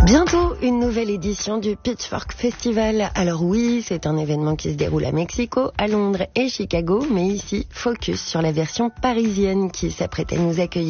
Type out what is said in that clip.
Bientôt, une nouvelle édition du Pitchfork Festival. Alors oui, c'est un événement qui se déroule à Mexico, à Londres et Chicago, mais ici, focus sur la version parisienne qui s'apprête à nous accueillir.